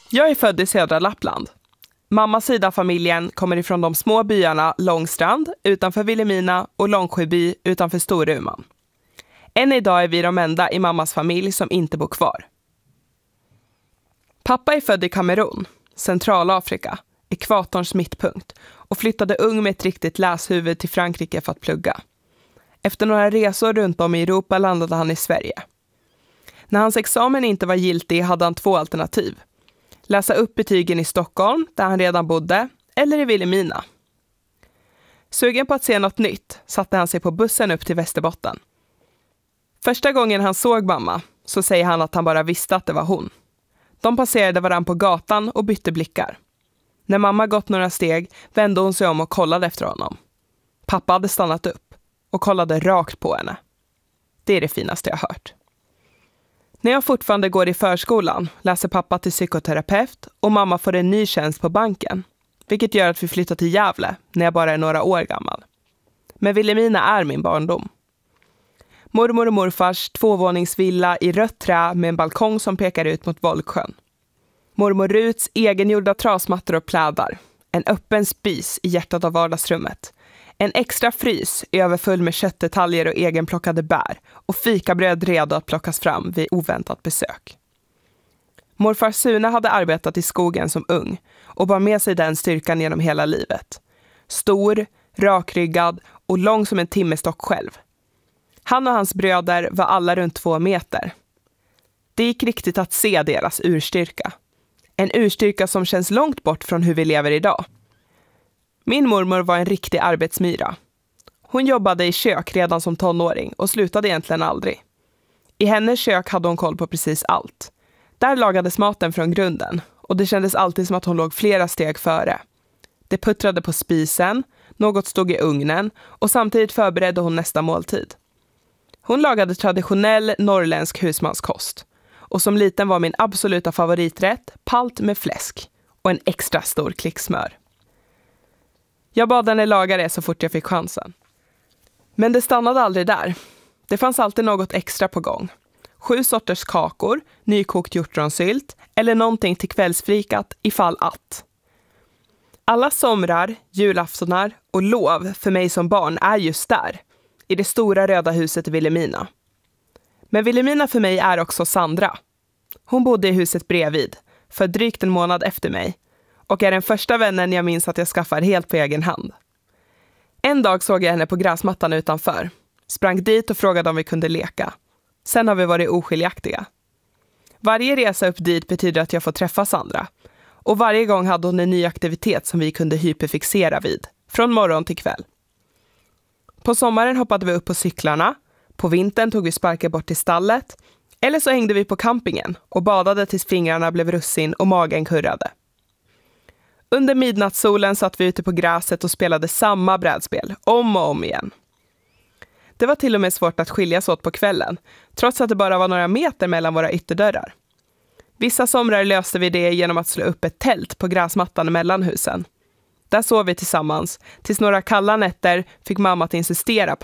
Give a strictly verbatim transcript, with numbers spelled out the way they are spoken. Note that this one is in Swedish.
Jag är född i södra Lappland. Mammas sida av familjen kommer ifrån de små byarna Långstrand utanför Vilhelmina och Långsjöby utanför Storuman. Än idag är vi de enda i mammas familj som inte bor kvar. Pappa är född i Kamerun, Centralafrika, ekvatorns mittpunkt, och flyttade ung med ett riktigt läshuvud till Frankrike för att plugga. Efter några resor runt om i Europa landade han i Sverige. När hans examen inte var giltig hade han två alternativ. Läsa upp betygen i Stockholm, där han redan bodde, eller i Vilhelmina. Sugen på att se något nytt satte han sig på bussen upp till Västerbotten. Första gången han såg mamma så säger han att han bara visste att det var hon. De passerade varann på gatan och bytte blickar. När mamma gått några steg vände hon sig om och kollade efter honom. Pappa hade stannat upp och kollade rakt på henne. Det är det finaste jag hört. När jag fortfarande går i förskolan läser pappa till psykoterapeut och mamma får en ny tjänst på banken. Vilket gör att vi flyttar till Gävle när jag bara är några år gammal. Men Vilhelmina är min barndom. Mormor och morfars tvåvåningsvilla i rött trä med en balkong som pekar ut mot Volgsjön. Mormor Ruts egengjorda trasmattor och plädar. En öppen spis i hjärtat av vardagsrummet. En extra frys överfull med köttdetaljer och egenplockade bär och fikabröd redo att plockas fram vid oväntat besök. Morfar Sune hade arbetat i skogen som ung och bar med sig den styrkan genom hela livet. Stor, rakryggad och lång som en timmerstock själv. Han och hans bröder var alla runt två meter. Det gick riktigt att se deras urstyrka. En urstyrka som känns långt bort från hur vi lever idag. Min mormor var en riktig arbetsmyra. Hon jobbade i kök redan som tonåring och slutade egentligen aldrig. I hennes kök hade hon koll på precis allt. Där lagades maten från grunden och det kändes alltid som att hon låg flera steg före. Det puttrade på spisen, något stod i ugnen och samtidigt förberedde hon nästa måltid. Hon lagade traditionell norrländsk husmanskost. Och som liten var min absoluta favoriträtt palt med fläsk och en extra stor klick smör. Jag bad henne laga det så fort jag fick chansen. Men det stannade aldrig där. Det fanns alltid något extra på gång. Sju sorters kakor, nykokt hjortronsylt eller någonting till kvällsfrikat ifall att. Alla somrar, julaftonar och lov för mig som barn är just där. I det stora röda huset i Vilhelmina. Men Vilhelmina för mig är också Sandra. Hon bodde i huset bredvid, för drygt en månad efter mig. Och är den första vännen jag minns att jag skaffar helt på egen hand. En dag såg jag henne på gräsmattan utanför. Sprang dit och frågade om vi kunde leka. Sen har vi varit oskiljaktiga. Varje resa upp dit betyder att jag får träffa Sandra. Och varje gång hade hon en ny aktivitet som vi kunde hyperfixera vid. Från morgon till kväll. På sommaren hoppade vi upp på cyklarna. På vintern tog vi sparkar bort till stallet. Eller så hängde vi på campingen och badade tills fingrarna blev russin och magen kurrade. Under midnattssolen satt vi ute på gräset och spelade samma brädspel, om och om igen. Det var till och med svårt att skiljas åt på kvällen, trots att det bara var några meter mellan våra ytterdörrar. Vissa somrar löste vi det genom att slå upp ett tält på gräsmattan mellan husen. Där sov vi tillsammans, tills några kalla nätter fick mamma att insistera på